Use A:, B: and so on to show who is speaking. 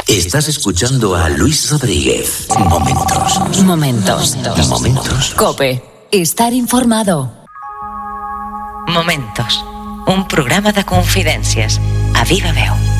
A: Estás escuchando a Luis Rodríguez. Momentos.
B: COPE. Estar informado.
C: Momentos. Un programa de confidències. A viva veu.